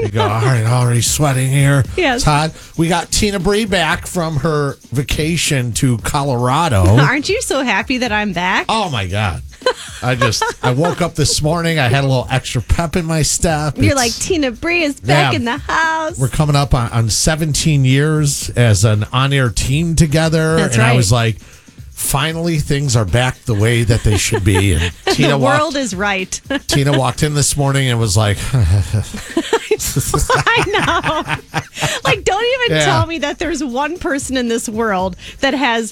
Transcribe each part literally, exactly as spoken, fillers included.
You go, all right, already sweating here. Yes. It's hot. We got Tina Bree back from her vacation to Colorado. Aren't you so happy that I'm back? Oh, my God. I just, I woke up this morning. I had a little extra pep in my step. You're It's- like, Tina Bree is back Yeah. in the house. We're coming up on, on seventeen years as an on-air team together. That's and right. I was like, finally, things are back the way that they should be. And Tina the walked, world is right. Tina walked in this morning and was like, I know. Like, don't even Yeah. tell me that there's one person in this world that has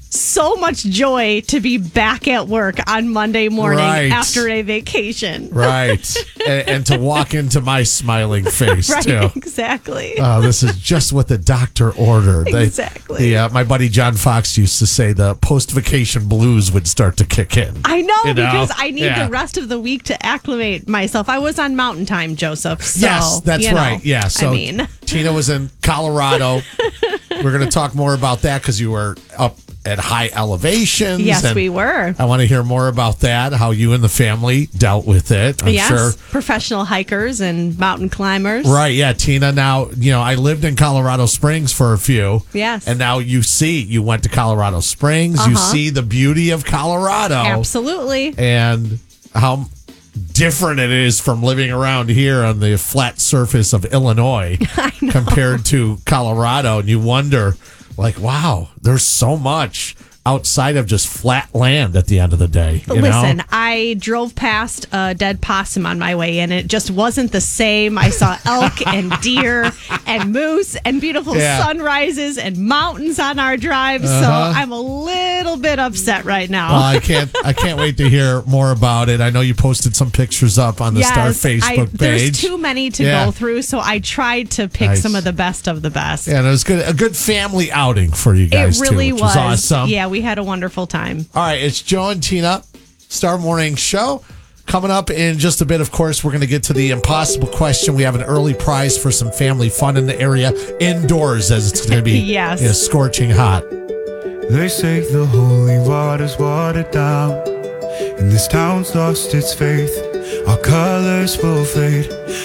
so much joy to be back at work on Monday morning Right. after a vacation. right. and, and to walk into my smiling face, Right, too. exactly. Oh, this is just what the doctor ordered. They- Exactly. the, uh, my buddy John Fox used to say the post-vacation blues would start to kick in. I know, You know? because I need Yeah. the rest of the week to acclimate myself. I was on mountain time, Joseph. So, Yes, that's you know, right. Yeah. So I mean, Tina was in Colorado. We're going to talk more about that because you were up at high elevations. yes, and we were. I want to hear more about that, how you and the family dealt with it. I'm yes, sure. professional hikers and mountain climbers. Right. Yeah. Tina, now, you know, I lived in Colorado Springs for a few. Yes. And now you see, you went to Colorado Springs. You Uh-huh. see the beauty of Colorado. Absolutely. And how different it is from living around here on the flat surface of Illinois compared to Colorado. And you wonder, like, wow, there's so much outside of just flat land at the end of the day. You Listen, know? I drove past a dead possum on my way in. It just wasn't the same. I saw elk and deer and moose and beautiful Yeah. sunrises and mountains on our drive. Uh-huh. So I'm a little bit upset right now. Well, I can't. I can't wait to hear more about it. I know you posted some pictures up on the Star Facebook I, page. there's too many to Yeah. go through, so I tried to pick Nice. some of the best of the best. Yeah, and it was good. A good family outing for you It guys really too, which was. was awesome. Yeah, we had a wonderful time. All right, it's Joe and Tina, Star Morning Show. Coming up in just a bit, of course, we're going to get to the impossible question. We have an early prize for some family fun in the area, indoors, as it's going to be Yes. you know, scorching hot. They say the holy water's watered down, and this town's lost its faith. Our colors will fade,